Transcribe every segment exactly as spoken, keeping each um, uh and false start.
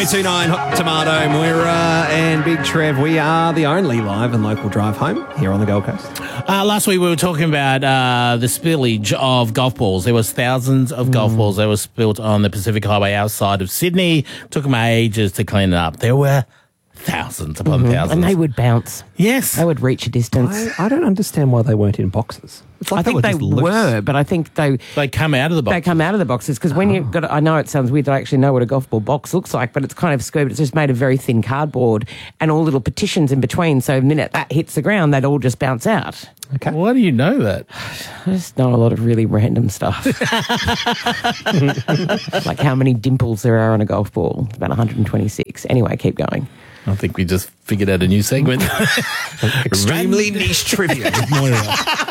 two nine Hot Tomato, Moira and Big Trev. We are the only live and local drive home here on the Gold Coast. Uh, last week we were talking about uh, the spillage of golf balls. There was thousands of golf balls that were spilled on the Pacific Highway outside of Sydney. Took them ages to clean it up. There were thousands upon mm-hmm. thousands. And they would bounce. Yes. They would reach a distance. I, I don't understand why they weren't in boxes. It's like I think they, they were, but I think they... They come out of the boxes. They come out of the boxes, because when oh. you've got... I know it sounds weird to actually know what a golf ball box looks like, but it's kind of square, but it's just made of very thin cardboard and all little partitions in between, so the minute that hits the ground, they'd all just bounce out. Okay. Why do you know that? I just know a lot of really random stuff. Like how many dimples there are on a golf ball. It's about one hundred twenty-six. Anyway, keep going. I think we just figured out a new segment. Extremely niche trivia with Moira.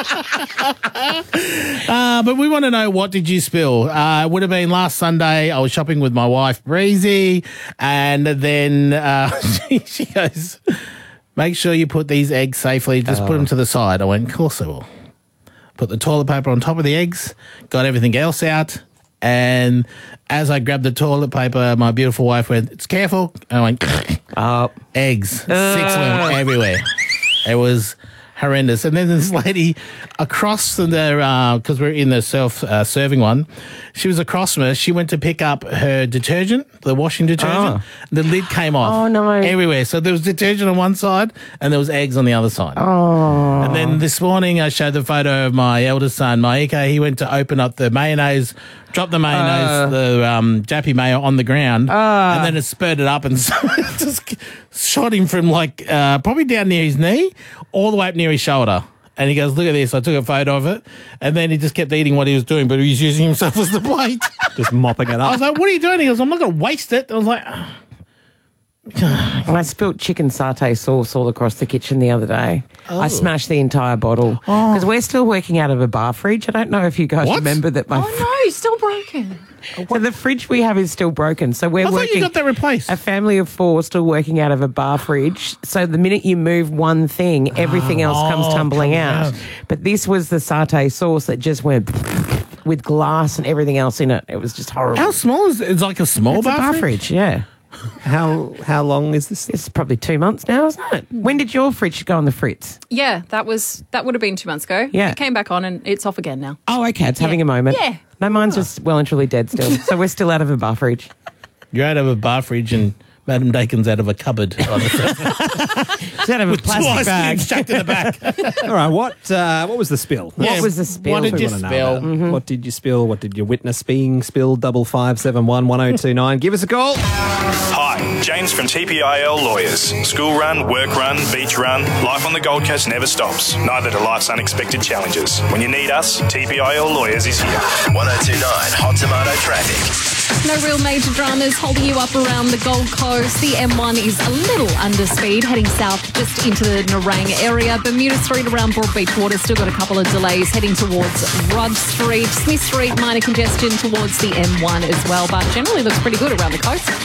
uh, but we want to know, what did you spill? Uh, it would have been last Sunday. I was shopping with my wife, Breezy, and then uh, she, she goes, make sure you put these eggs safely. Just oh. put them to the side. I went, of course I will. Put the toilet paper on top of the eggs, got everything else out, and as I grabbed the toilet paper, my beautiful wife went, it's careful. And I went, oh. eggs, uh. six of them everywhere. It was horrendous. And then this lady across the, because uh, we're in the self-serving uh, one, she was across from us. She went to pick up her detergent, the washing detergent. Oh. The lid came off. Oh, no. Everywhere. So there was detergent on one side and there was eggs on the other side. Oh. And then this morning I showed the photo of my eldest son, Maika. He went to open up the mayonnaise, dropped the mayonnaise, uh. the um, Jappy mayo on the ground, uh. and then it spurted up and so it just shot him from like uh, probably down near his knee all the way up near his shoulder. And he goes, look at this. I took a photo of it. And then he just kept eating what he was doing, but he was using himself as the plate. Just mopping it up. I was like, what are you doing? He goes, I'm not going to waste it. I was like... I spilt chicken satay sauce all across the kitchen the other day. Oh. I smashed the entire bottle. Because oh. we're still working out of a bar fridge. I don't know if you guys what? remember that my... Oh, no, still broken. So the fridge we have is still broken. So we're I working... thought you got that replaced. A family of four still working out of a bar fridge. So the minute you move one thing, everything else oh, comes tumbling out. out. But this was the satay sauce that just went... with glass and everything else in it. It was just horrible. How small is it? It's like a small it's bar, a bar fridge? fridge, yeah. How how long is this? It's probably two months now, isn't it? When did your fridge go on the fritz? Yeah, that was that would have been two months ago. Yeah. It came back on and it's off again now. Oh, okay. It's yeah. having a moment. Yeah. No, mine's just well and truly dead still. So we're still out of a bar fridge. You're out of a bar fridge and Madam Dakin's out of a cupboard. She's out of a with plastic two bag. chucked in the back. All right, what uh, what was the spill? What yeah, was the spill? What did we you want to know spill? about. Mm-hmm. What did you spill? What did you witness being spilled? Double five seven one one zero two nine. Give us a call. Hi, James from T P I L Lawyers. School run, work run, beach run, life on the Gold Coast never stops. Neither do life's unexpected challenges. When you need us, T P I L Lawyers is here. one oh two nine Hot Tomato Traffic. No real major dramas holding you up around the Gold Coast. The M one is a little under speed, heading south just into the Nerang area. Bermuda Street around Broadbeach Water still got a couple of delays heading towards Rudd Street. Smith Street, minor congestion towards the M one as well, but generally looks pretty good around the coast.